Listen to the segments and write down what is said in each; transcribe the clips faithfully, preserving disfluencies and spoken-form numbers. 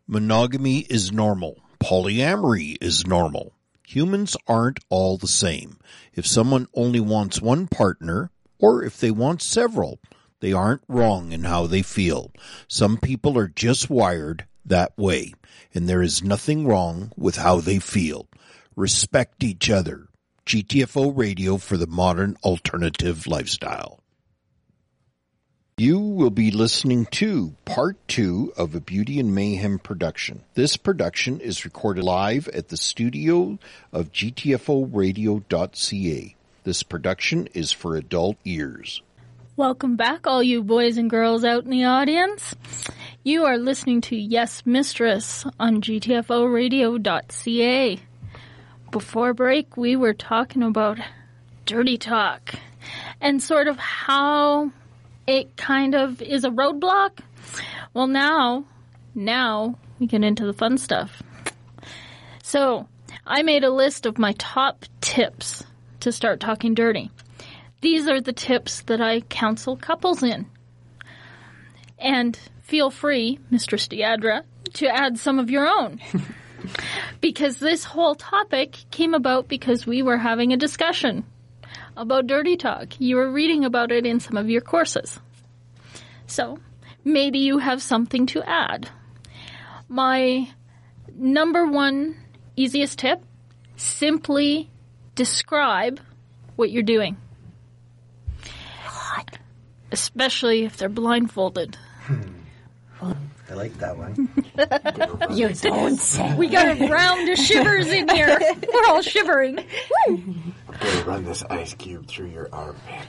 Monogamy is normal. Polyamory is normal. Humans aren't all the same. If someone only wants one partner, or if they want several, they aren't wrong in how they feel. Some people are just wired that way, and there is nothing wrong with how they feel. Respect each other. G T F O Radio for the modern alternative lifestyle. You will be listening to part two of a Beauty and Mayhem production. This production is recorded live at the studio of G T F O radio dot C A. This production is for adult ears. Welcome back, all you boys and girls out in the audience. You are listening to Yes Mistress on G T F O radio dot C A. Before break, we were talking about dirty talk and sort of how it kind of is a roadblock. Well, now, now we get into the fun stuff. So, I made a list of my top tips to start talking dirty. These are the tips that I counsel couples in. And feel free, Mistress Deidre, to add some of your own. Because this whole topic came about because we were having a discussion about dirty talk. You were reading about it in some of your courses. So, maybe you have something to add. My number one easiest tip, simply describe what you're doing. What? Especially if they're blindfolded. Hmm. I like that one. You don't say. We got a round of shivers in here. We're all shivering. Woo! Okay, run this ice cube through your armpit.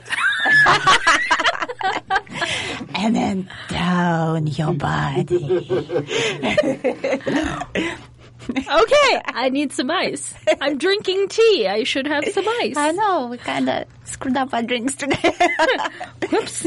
And then down your body. Okay, I need some ice. I'm drinking tea. I should have some ice. I know. We kind of screwed up our drinks today. Whoops.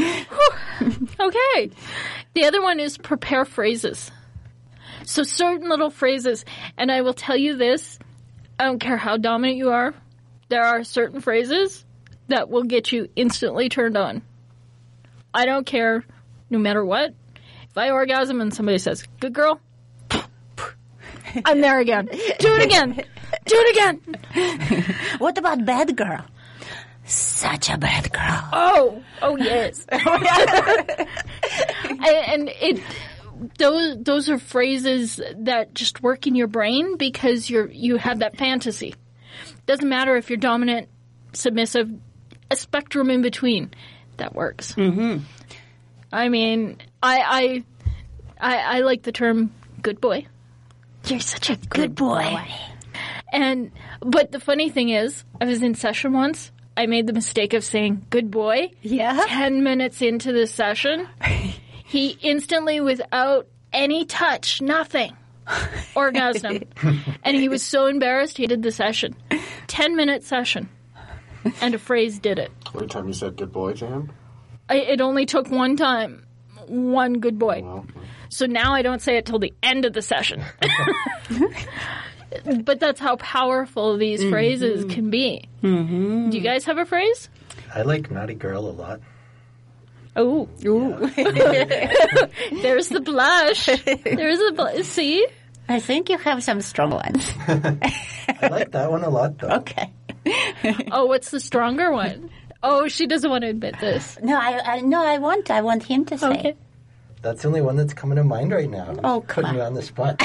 Okay. The other one is prepare phrases. So certain little phrases. And I will tell you this. I don't care how dominant you are. There are certain phrases that will get you instantly turned on. I don't care no matter what. If I orgasm and somebody says, good girl, I'm there again. Do it again. Do it again. What about bad girl? Such a bad girl. Oh, oh yes. and, and it, those those are phrases that just work in your brain because you're you have that fantasy. Doesn't matter if you're dominant, submissive, a spectrum in between. That works. Mm-hmm. I mean, I I I, I like the term "good boy." You're such a good, good boy. boy. And, but the funny thing is, I was in session once. I made the mistake of saying, good boy. Yeah. Ten minutes into the session, he instantly, without any touch, nothing, orgasmed. And he was so embarrassed, he did the session. Ten minute session. And a phrase did it. Every time you said good boy to him? I, it only took one time. One good boy. Well, So now I don't say it till the end of the session. But that's how powerful these mm-hmm. phrases can be. Mm-hmm. Do you guys have a phrase? I like naughty girl a lot. Oh. Ooh. Yeah. There's the blush. There's the blush. See? I think you have some strong ones. I like that one a lot, though. Okay. Oh, what's the stronger one? Oh, she doesn't want to admit this. No, I, I no, I want, I want him to say. Okay. That's the only one that's coming to mind right now. Oh, putting come you on. on the spot.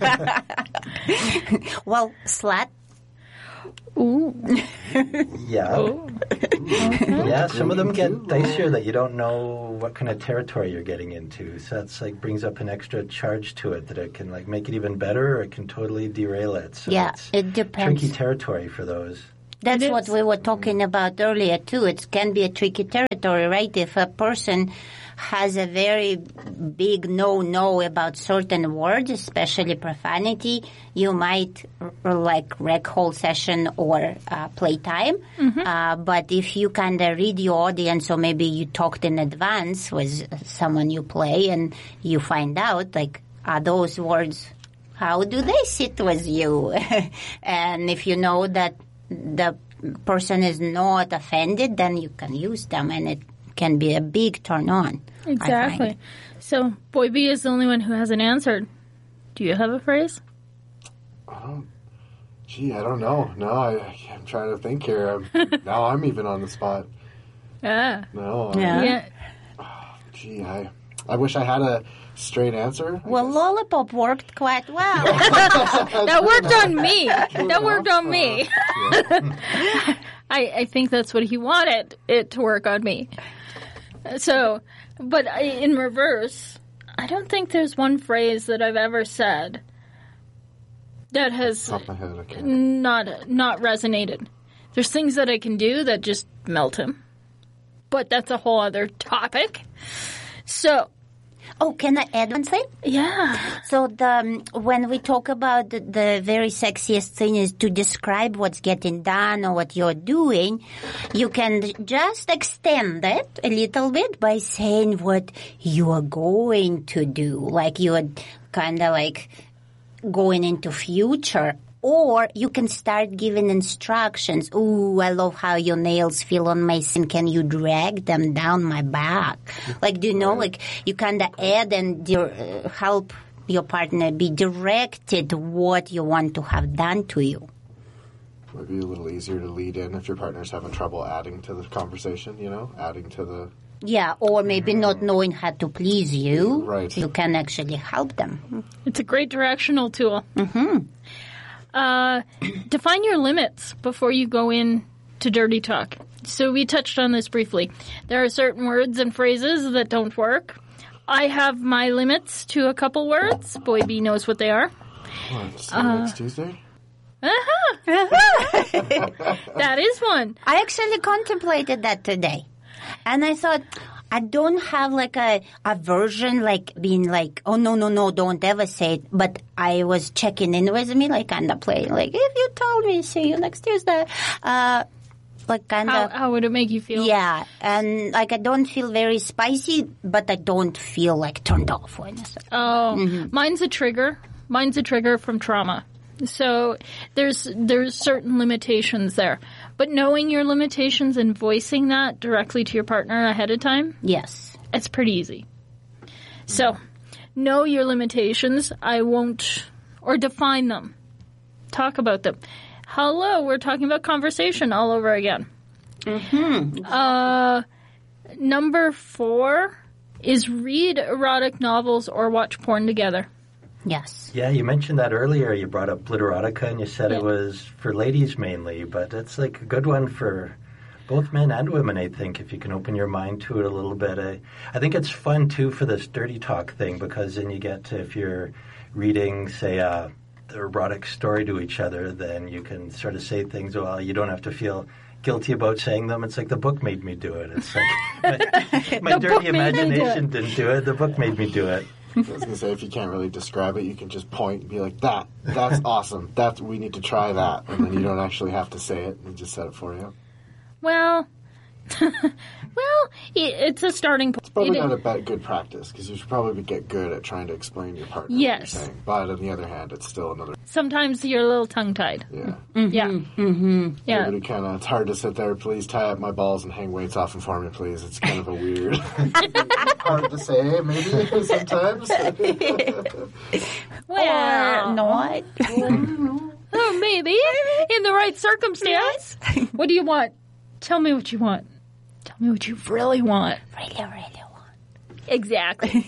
Well, slut. Ooh. Yeah. Oh. Yeah, some of them get dicier that you don't know what kind of territory you're getting into. So that's like brings up an extra charge to it that it can like make it even better or it can totally derail it. So Yeah, it's it depends. tricky territory for those. That's It what is. we were talking about earlier, too. It can be a tricky territory, right? If a person has a very big no-no about certain words, especially profanity, you might r- like wreck whole session or uh, playtime. Mm-hmm. Uh, but if you kind of read your audience, or maybe you talked in advance with someone you play and you find out, like, are those words, how do they sit with you? And if you know that the person is not offended, then you can use them, and it can be a big turn on. Exactly. So Boy B is the only one who hasn't answered. Do you have a phrase? I don't. Gee, I don't know. No, I, I'm trying to think here. I'm, now I'm even on the spot. Ah. No. I, Yeah. Yeah. Gee, I. I wish I had a straight answer. I Well, guess. lollipop worked quite well. That worked on me. That worked on me. Yeah. I, I think that's what he wanted it to work on me. So, but I, in reverse, I don't think there's one phrase that I've ever said that has Top of my head, I can't. not not resonated. There's things that I can do that just melt him, but that's a whole other topic. So, Oh, can I add one thing? yeah, So the um, when we talk about the, the very sexiest thing is to describe what's getting done or what you're doing, you can just extend it a little bit by saying what you are going to do, like you're kind of like going into future. Or you can start giving instructions. Ooh, I love how your nails feel on my skin. Can you drag them down my back? Like, do you know, like, you kind of add and di- uh, help your partner be directed to what you want to have done to you. Might be a little easier to lead in if your partner's having trouble adding to the conversation, you know, adding to the... Yeah, or maybe not knowing how to please you. Right. You can actually help them. it's a great directional tool. Mm-hmm. Uh, define your limits before you go in to dirty talk. So we touched on this briefly. There are certain words and phrases that don't work. I have my limits to a couple words. Boy B knows what they are. What, see you next Tuesday? That is one. I actually contemplated that today. And I thought, I don't have like a, a version like being like, oh, no, no, no, don't ever say it. But I was checking in with me, like kind of playing, like, if you told me, see you next Tuesday. Uh, like kind How, of, how would it make you feel? yeah. And like I don't feel very spicy, but I don't feel like turned off when I say it. Oh, mine's a trigger. Mine's a trigger from trauma. So there's there's certain limitations there. But knowing your limitations and voicing that directly to your partner ahead of time, Yes. it's pretty easy. So, know your limitations. I won't, or define them. Talk about them. Hello, we're talking about conversation all over again. Mm-hmm. Uh, number four is read erotic novels or watch porn together. Yes. Yeah, you mentioned that earlier. You brought up Glitterotica, and you said Yeah. it was for ladies mainly, but it's like a good one for both men and women, I think, if you can open your mind to it a little bit. I, I think it's fun, too, for this dirty talk thing, because then you get to, if you're reading, say, a erotic story to each other, then you can sort of say things, well, you don't have to feel guilty about saying them. It's like the book made me do it. It's like my, my The book dirty made me do it. imagination didn't do it. The book made me do it. I was going to say, if you can't really describe it, you can just point and be like, that, that's awesome. That's, we need to try that. And then you don't actually have to say it. They just said it for you. Well, well, it, it's a starting point. Probably It- not a bad, good practice, because you should probably get good at trying to explain to your partner Yes. what you're saying. But on the other hand, it's still another, sometimes you're a little tongue-tied. yeah. Yeah. Mm-hmm. Yeah. Everybody kind of, it's hard to sit there, please tie up my balls and hang weights off them for me, please. It's kind of a weird, hard to say, maybe, sometimes. Well, Or not. oh, maybe in the right circumstance. What do you want? Tell me what you want. Tell me what you really want. Really, really want. Exactly.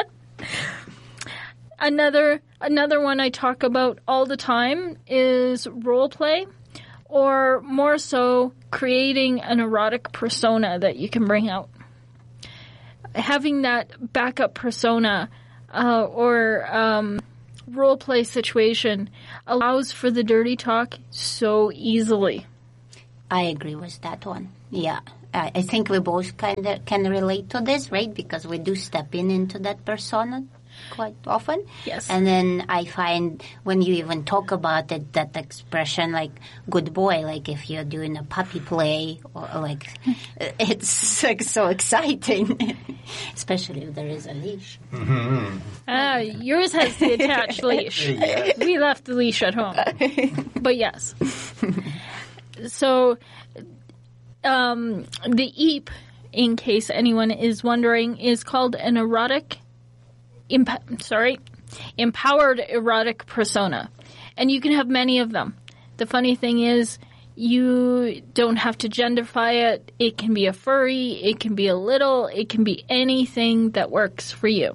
another another one I talk about all the time is role play, or more so creating an erotic persona that you can bring out. Having that backup persona uh, or um, role play situation allows for the dirty talk so easily. I agree with that one. Yeah. I I think we both kind of can relate to this, right? Because we do step in into that persona quite often. Yes. And then I find when you even talk about it, that expression like good boy, like if you're doing a puppy play or like, it's like so exciting, especially if there is a leash. Ah, yours has the attached leash. Yeah. We left the leash at home. But yes. So, um, the E A P, in case anyone is wondering, is called an erotic imp- sorry, empowered erotic persona. And you can have many of them. The funny thing is, you don't have to genderify it. It can be a furry, it can be a little, it can be anything that works for you.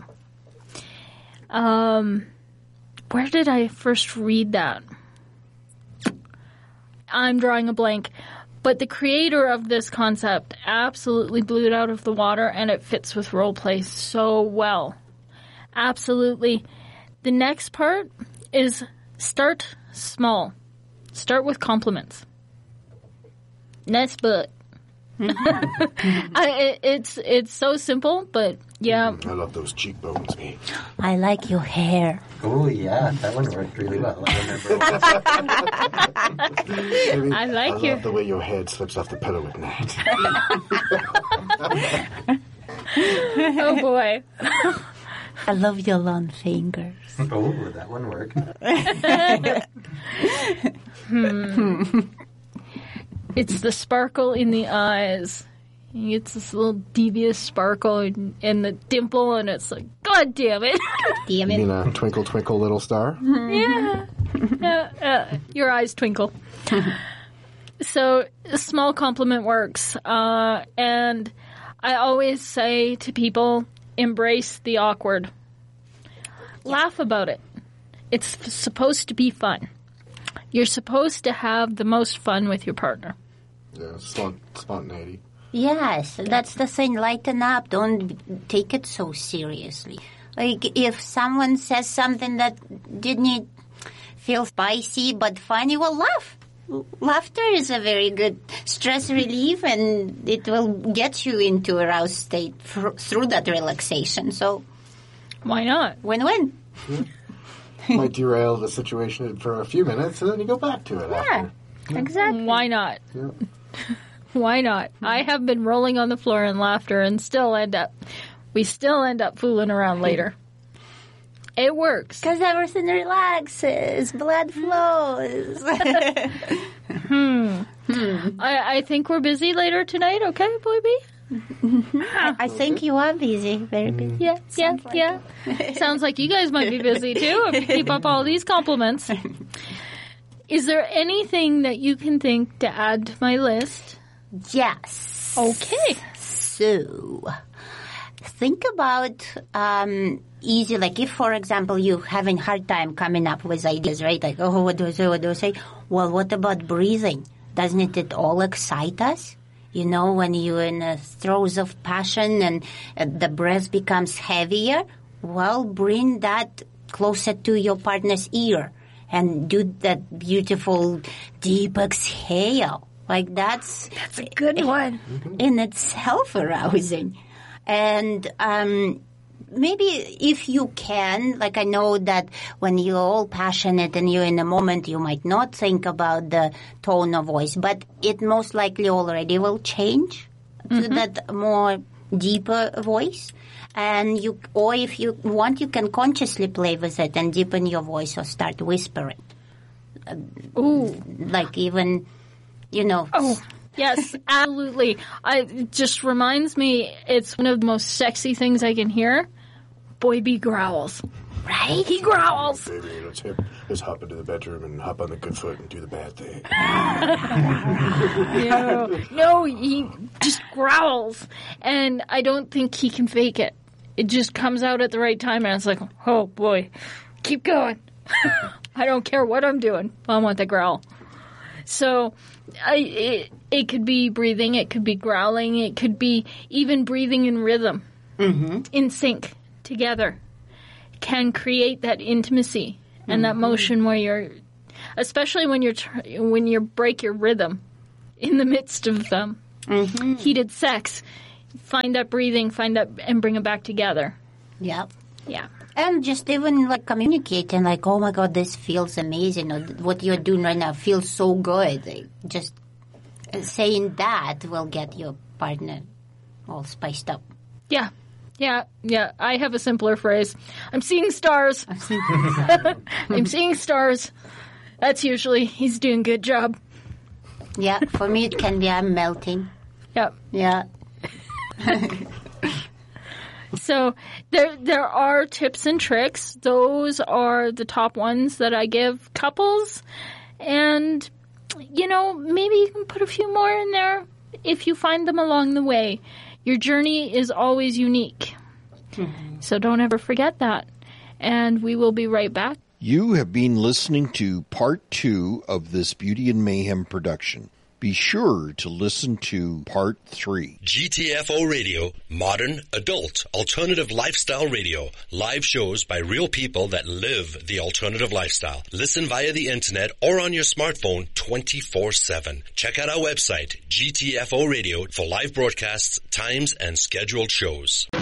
Um, where did I first read that? I'm drawing a blank. But the creator of this concept absolutely blew it out of the water, and it fits with roleplay so well. Absolutely. The next part is start small. Start with compliments. Nice butt. I, it, it's it's so simple, but yeah. I love those cheekbones, me. I like your hair. Oh, yeah, that one worked really well. I remember. Maybe, I like I your- love the way your head slips off the pillow at night. Oh boy. I love your long fingers. Oh, that one worked. It's the sparkle in the eyes. It's this little devious sparkle in, in the dimple, and it's like, God damn it. Damn You it. mean a twinkle, twinkle, little star? Yeah. Yeah, uh, your eyes twinkle. So, a small compliment works. Uh, and I always say to people, embrace the awkward. Laugh about it. It's f- supposed to be fun. You're supposed to have the most fun with your partner. Yeah, spont- spontaneity. Yes, that's the thing. Lighten up. Don't take it so seriously. Like, if someone says something that didn't feel spicy but funny, well, laugh. Laughter is a very good stress relief, and it will get you into a aroused state fr- through that relaxation. So, Why not? win-win. Might derail the situation for a few minutes, and then you go back to it Yeah, after. exactly. Why not? Yeah. Why not? I have been rolling on the floor in laughter and still end up, we still end up fooling around later. It works. Because everything relaxes, blood flows. I, I think we're busy later tonight, okay, Boy B? I think you are busy, very busy. Yeah, yeah, yeah. Sounds like you guys might be busy too if you keep up all these compliments. Is there anything that you can think to add to my list? Yes. Okay. So, think about um, easy, like if, for example, you're having hard time coming up with ideas, right? Like, oh, what do I say, what do I say? Well, what about breathing? Doesn't it all excite us? You know, when you're in the throes of passion and uh, the breath becomes heavier, well, bring that closer to your partner's ear and do that beautiful deep exhale. Like that's That's a good one. in itself arousing. And um, maybe if you can, like I know that when you're all passionate and you're in a moment, you might not think about the tone of voice, but it most likely already will change to that more deeper voice. And you, or if you want, you can consciously play with it and deepen your voice or start whispering. Ooh. Like even, you know. Oh, yes, absolutely. I, it just reminds me, it's one of the most sexy things I can hear. Boy B growls. Right? He growls. Baby, let's, hip, let's hop into the bedroom and hop on the good foot and do the bad thing. No, no, he just growls. And I don't think he can fake it. It just comes out at the right time, and it's like, oh boy, keep going. I don't care what I'm doing. I want the growl. So I, it, it could be breathing, it could be growling, it could be even breathing in rhythm, mm-hmm. in sync, together, can create that intimacy and that motion where you're, especially when you're tr- when you break your rhythm in the midst of um, Mm-hmm. heated sex, find that breathing, find that, and bring it back together. Yep. Yeah. And just even like communicating, like, oh my God, this feels amazing, or what you're doing right now feels so good. Like, just saying that will get your partner all spiced up. Yeah. Yeah, yeah. I have a simpler phrase. I'm seeing stars. I'm seeing stars. That's usually, he's doing a good job. Yeah, for me it can be I'm melting. Yeah. Yeah. So there there are tips and tricks. Those are the top ones that I give couples. And, you know, maybe you can put a few more in there if you find them along the way. Your journey is always unique. Mm-hmm. So don't ever forget that. And we will be right back. You have been listening to part two of this Beauty and Mayhem production. Be sure to listen to part three. G T F O Radio, modern, adult, alternative lifestyle radio. Live shows by real people that live the alternative lifestyle. Listen via the internet or on your smartphone twenty-four seven. Check out our website, G T F O Radio, for live broadcasts, times, and scheduled shows.